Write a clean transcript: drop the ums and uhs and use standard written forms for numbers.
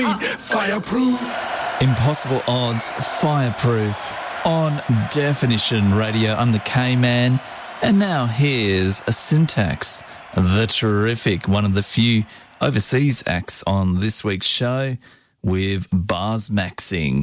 Fireproof. Impossible Odds, Fireproof on Definition Radio. I'm the K-Man. And now here's a Syntax, the terrific, one of the few overseas acts on this week's show with Bars Maxing.